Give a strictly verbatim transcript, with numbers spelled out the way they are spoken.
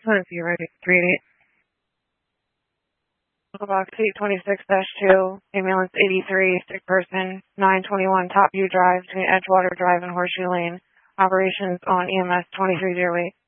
What if you're ready? three eighty-eight. Local box eight twenty-six dash two, ambulance eighty-three, sick person, nine twenty-one Top View Drive between Edgewater Drive and Horseshoe Lane. Operations on E M S twenty-three oh eight.